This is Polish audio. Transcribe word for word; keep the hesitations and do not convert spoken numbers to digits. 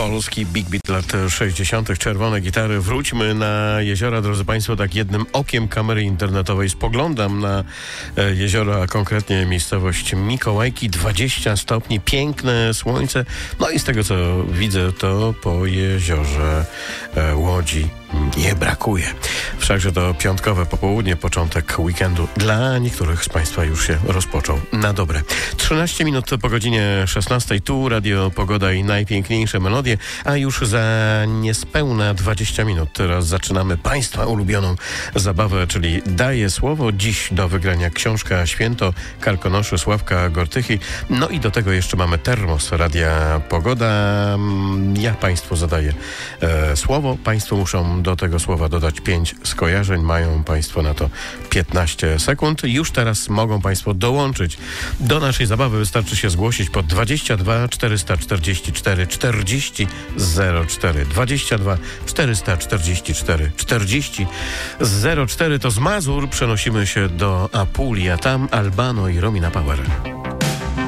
Polski Big Beat lat sześćdziesiątych. Czerwone gitary. Wróćmy na jeziora, drodzy Państwo. Tak jednym okiem kamery internetowej spoglądam na jezioro, a konkretnie miejscowość Mikołajki. dwadzieścia stopni, piękne słońce. No i z tego, co widzę, to po jeziorze Łodzi nie brakuje. Wszakże to piątkowe popołudnie, początek weekendu dla niektórych z Państwa już się rozpoczął na dobre. trzynaście minut po godzinie szesnastej. Tu Radio Pogoda i najpiękniejsze melodie, a już za niespełna dwadzieścia minut teraz zaczynamy Państwa ulubioną zabawę, czyli Daję Słowo. Dziś do wygrania książka Święto Karkonoszy Sławka Gortychy. No i do tego jeszcze mamy termos Radia Pogoda. Ja Państwu zadaję e, słowo. Państwo muszą do tego słowa dodać pięć skojarzeń. Mają Państwo na to piętnaście sekund. Już teraz mogą Państwo dołączyć do naszej zabawy. Wystarczy się zgłosić pod dwadzieścia dwa czterysta czterdzieści cztery czterdzieści zero cztery. dwadzieścia dwa czterysta czterdzieści cztery czterdzieści zero cztery. To z Mazur przenosimy się do Apulia. Tam Albano i Romina Power.